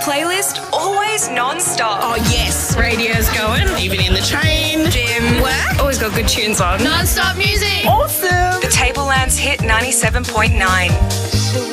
playlist, always non-stop. Oh, yes. Radio's going, even in the train, Gym, work. always got good tunes on. Non-stop music. Awesome. The Tablelands hit 97.9.